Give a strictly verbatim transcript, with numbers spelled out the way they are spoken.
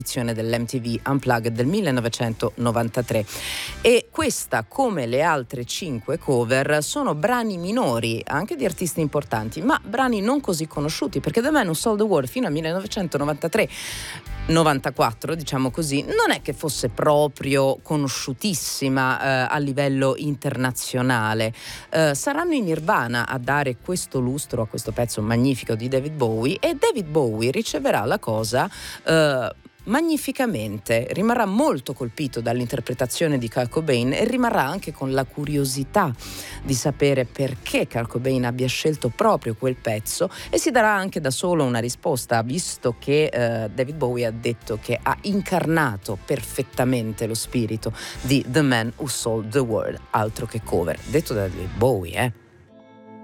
dell'M T V Unplugged del millenovecentonovantatré, e questa, come le altre cinque cover, sono brani minori anche di artisti importanti, ma brani non così conosciuti, perché The Man Who Sold the World fino al millenovecentonovantatré novantaquattro, diciamo così, non è che fosse proprio conosciutissima eh, a livello internazionale. Eh, saranno i Nirvana a dare questo lustro a questo pezzo magnifico di David Bowie, e David Bowie riceverà la cosa eh, magnificamente, rimarrà molto colpito dall'interpretazione di Kurt Cobain e rimarrà anche con la curiosità di sapere perché Kurt Cobain abbia scelto proprio quel pezzo, e si darà anche da solo una risposta, visto che eh, David Bowie ha detto che ha incarnato perfettamente lo spirito di The Man Who Sold the World, altro che cover, detto da David Bowie, eh